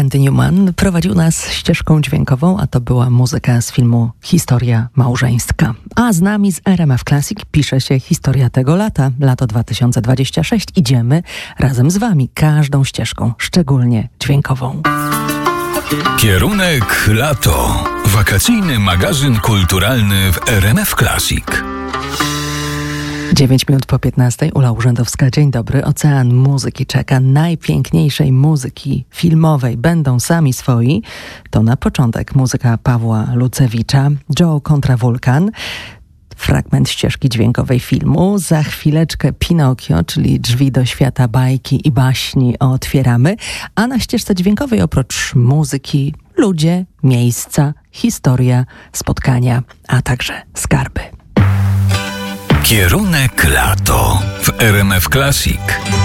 Randy Newman prowadził nas ścieżką dźwiękową, a to była muzyka z filmu Historia małżeńska. A z nami z RMF Classic pisze się historia tego lata, lato 2026. Idziemy razem z wami każdą ścieżką, szczególnie dźwiękową. Kierunek lato. Wakacyjny magazyn kulturalny w RMF Classic. 9 minut po 15. Ula Urzędowska. Dzień dobry. Ocean muzyki czeka. Najpiękniejszej muzyki filmowej będą sami swoi. To na początek muzyka Pawła Lucewicza. Joe kontra Wulkan. Fragment ścieżki dźwiękowej filmu. Za chwileczkę Pinokio, czyli drzwi do świata bajki i baśni otwieramy. A na ścieżce dźwiękowej oprócz muzyki ludzie, miejsca, historia, spotkania, a także skarby. Kierunek lato w RMF Classic.